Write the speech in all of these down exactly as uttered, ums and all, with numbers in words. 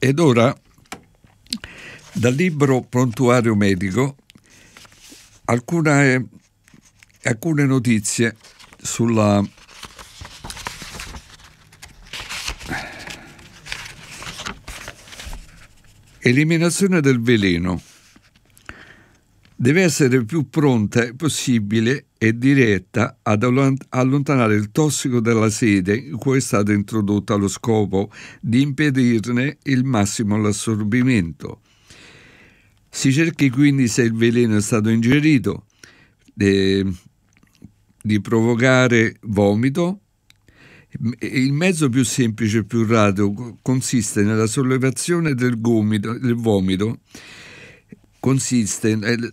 Ed ora, dal libro Prontuario medico, alcune, alcune notizie sulla eliminazione del veleno. Deve essere più pronta possibile e diretta ad allontanare il tossico dalla sede in cui è stato introdotto allo scopo di impedirne il massimo l'assorbimento. Si cerchi quindi, se il veleno è stato ingerito, eh, di provocare vomito. Il mezzo più semplice e più rapido consiste nella sollevazione del, gomito, del vomito, consiste nel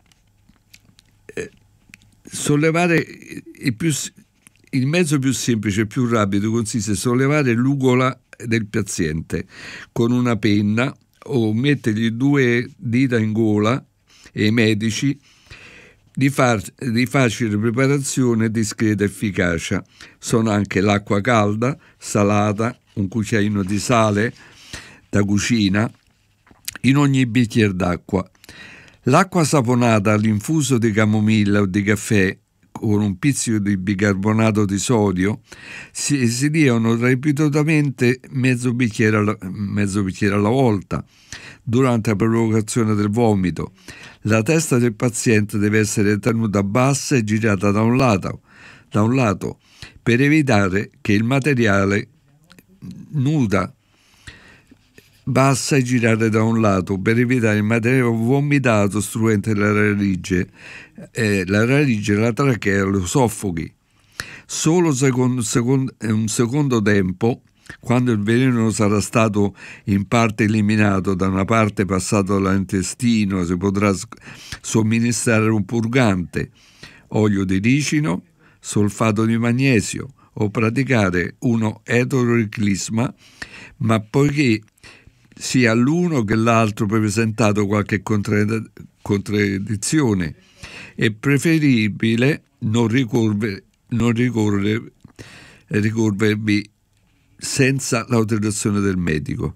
sollevare il, più, il mezzo più semplice e più rapido consiste nel sollevare l'ugola del paziente con una penna o mettergli due dita in gola, e i medici Di, far, di facile preparazione e discreta efficacia sono anche l'acqua calda, salata, un cucchiaino di sale da cucina in ogni bicchiere d'acqua. L'acqua saponata all'infuso di camomilla o di caffè con un pizzico di bicarbonato di sodio si, si diano ripetutamente mezzo bicchiere, alla, mezzo bicchiere alla volta durante la provocazione del vomito. La testa del paziente deve essere tenuta bassa e girata da un lato, da un lato per evitare che il materiale nuda bassa e girare da un lato per evitare il materiale vomitato ostruente la laringe, eh, la laringe, la trachea, lo soffochi. Solo secondo, secondo, un secondo tempo, quando il veleno sarà stato in parte eliminato, da una parte passato all'intestino, si potrà somministrare un purgante, olio di ricino, solfato di magnesio o praticare uno eteroclisma, ma poiché sia l'uno che l'altro presentato qualche contraddizione, è preferibile non ricorrere, non ricorrere, ricorrervi senza l'autorizzazione del medico.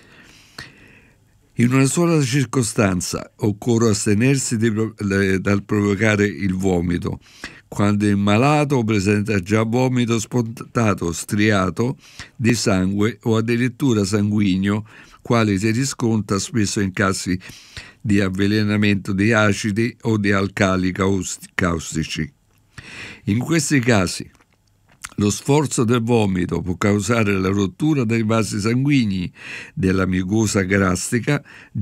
In una sola circostanza occorre astenersi di, dal provocare il vomito: quando il malato presenta già vomito spontato, striato di sangue o addirittura sanguigno, quale si riscontra spesso in casi di avvelenamento di acidi o di alcali caustici. In questi casi lo sforzo del vomito può causare la rottura dei vasi sanguigni, della mucosa gastrica,